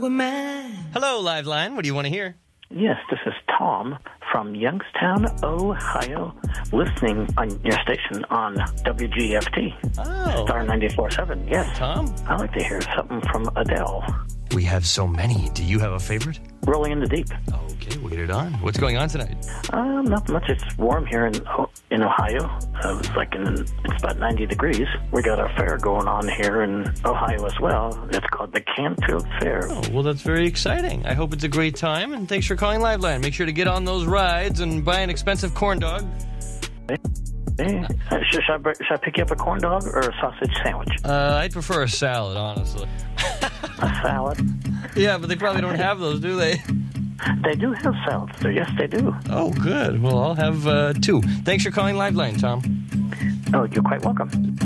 were mine. Hello, Liveline. What do you want to hear? Yes, this is Tom from Youngstown, Ohio, listening on your station on WGFT. Oh. Star 94.7, yes. Tom? I'd like to hear something from Adele. We have so many. Do you have a favorite? Rolling in the Deep. Okay, we'll get it on. What's going on tonight? Not much. It's warm here in Ohio. It's about 90 degrees. We got a fair going on here in Ohio as well. It's called the Canfield Fair. Oh, well, that's very exciting. I hope it's a great time, and thanks for calling Liveline. Make sure to get on those rides and buy an expensive corn dog. Hey, should I pick you up a corn dog or a sausage sandwich? I'd prefer a salad, honestly. A salad? Yeah, but they probably don't have those, do they? They do have salads there. Yes, they do. Oh, good. Well, I'll have 2. Thanks for calling Liveline, Tom. Oh, you're quite welcome.